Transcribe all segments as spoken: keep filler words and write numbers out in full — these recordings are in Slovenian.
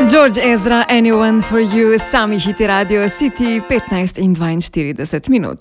George Ezra, Anyone for You, sami hiti Radio City, petnajst in dvainštirideset minut.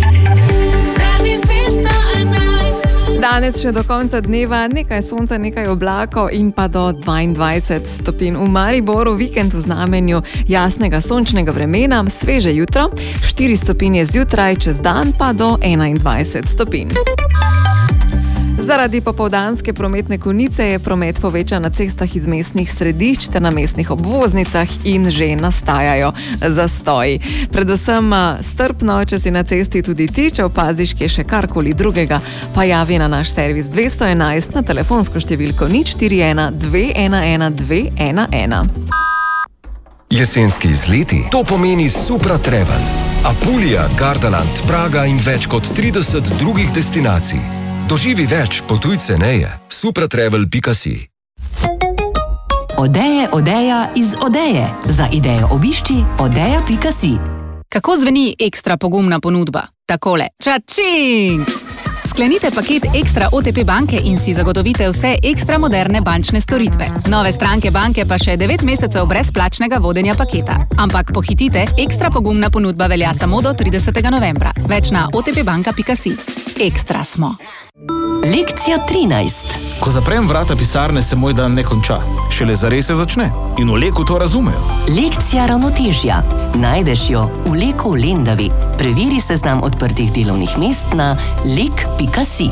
Danes še do konca dneva nekaj sonca, nekaj oblakov in pa do dvaindvajset stopinj. V Mariboru vikend v znamenju jasnega sončnega vremena, sveže jutro, štiri stopinje zjutraj, čez dan pa do enaindvajset stopinj. Zaradi popoldanske prometne konice je promet povečan na cestah iz mestnih središč ter na mestnih obvoznicah in že nastajajo zastoji. Predvsem strpno, če si na cesti tudi ti, če opaziš, kje še karkoli drugega, pa javi na naš servis dvesto enajst na telefonsko številko nič štiri ena dve ena ena dve ena ena. Jesenski izleti, to pomeni Supra Travel. Apulija, Gardaland, Praga in več kot trideset drugih destinacij. Doživi več, potuj ceneje. supratravel pika si. Odeje, odeja iz Odeje. Za idejo obišči odeja pika si. Kako zveni ekstra pogumna ponudba? Takole. Čačing! Sklenite paket Ekstra O T P banke in si zagotovite vse ekstra moderne bančne storitve. Nove stranke banke pa še devet mesecev brezplačnega vodenja paketa. Ampak pohitite, ekstra pogumna ponudba velja samo do tridesetega novembra. Več na o t p banka pika si. Ekstra smo. Lekcija trinajst. Ko zaprem vrata pisarne, se moj dan ne konča. Šele zares se začne. In v Leku to razumejo. Lekcija ravnotežja. Najdeš jo v Leku v Lendavi. Preveri seznam odprtih delovnih mest na lek pika si.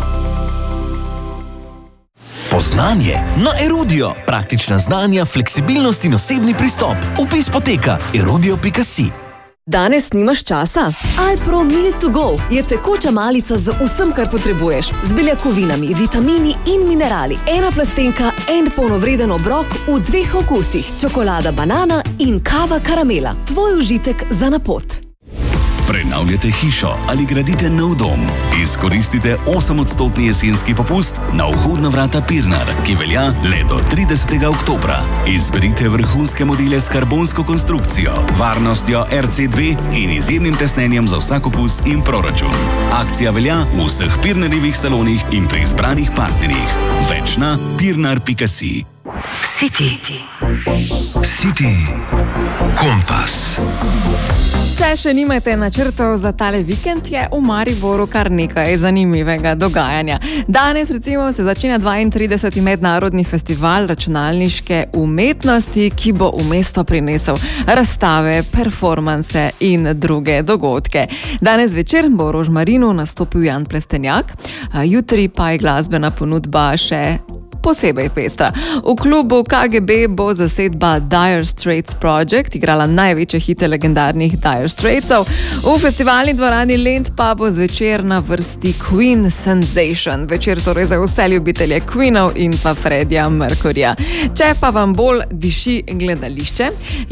Poznanje na Erudio. Praktična znanja, fleksibilnost in osebni pristop. Vpis poteka erudio pika si. Danes nimaš časa? Alpro Meal to Go je tekoča malica z vsem, kar potrebuješ. Z beljakovinami, vitamini in minerali. Ena plastenka, en polnovreden obrok v dveh okusih. Čokolada banana in kava karamela. Tvoj užitek za na pot. Prenavljate hišo ali gradite nov dom? Izkoristite osemodstotni jesenski popust na vhodna vrata Pirnar, ki velja le do tridesetega oktobra. Izberite vrhunske modele s karbonsko konstrukcijo, varnostjo R C dve in izjemnim tesnenjem za vsak okus in proračun. Akcija velja v vseh Pirnarjevih salonih in pri izbranih partnerjih. Več na pirnar pika si. City. City Kompas. Če še nimate načrtov za tale vikend, je v Mariboru kar nekaj zanimivega dogajanja. Danes recimo se začenja dvaintrideseti mednarodni festival računalniške umetnosti, ki bo v mesto prinesel razstave, performanse in druge dogodke. Danes večer bo v Rožmarinu nastopil Jan Plestenjak, jutri pa je glasbena ponudba še posebej pestra. V klubu K G B bo zasedba Dire Straits Project igrala največje hite legendarnih Dire Straitsov. V festivalni dvorani Lent pa bo zvečer na vrsti Queen Sensation. Večer torej za vse ljubitelje Queenov in pa Freddija Mercuryja. Če pa vam bolj diši gledališče,